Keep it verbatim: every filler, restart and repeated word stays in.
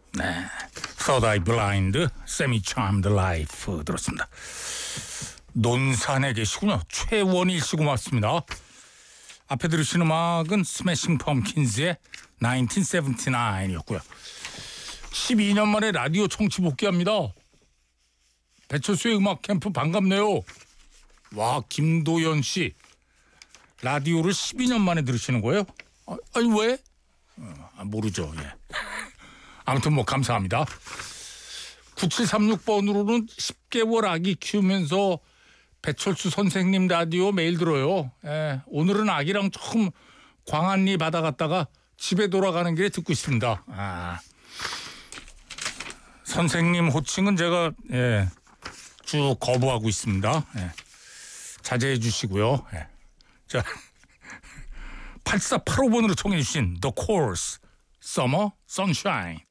네, Third Eye Blind, Semi Charmed Life 들었습니다. 논산에 계시군요. 최원일 씨 고맙습니다. 앞에 들으신 음악은 스매싱 펌킨즈의 천구백칠십구였고요. 십이 년 만에 라디오 청취 복귀합니다. 배철수의 음악 캠프 반갑네요. 와, 김도연 씨 라디오를 십이 년 만에 들으시는 거예요? 아, 아니 왜? 어, 모르죠. 예. 아무튼 뭐 감사합니다. 구칠삼육 번으로는 십 개월 아기 키우면서 배철수 선생님 라디오 매일 들어요. 예, 오늘은 아기랑 처음 광안리 바다 갔다가 집에 돌아가는 길에 듣고 있습니다. 아, 선생님 호칭은 제가 예, 쭉 거부하고 있습니다. 예, 자제해 주시고요. 예. 자, 팔사팔오 번으로 청해 주신 The Course, Summer Sunshine.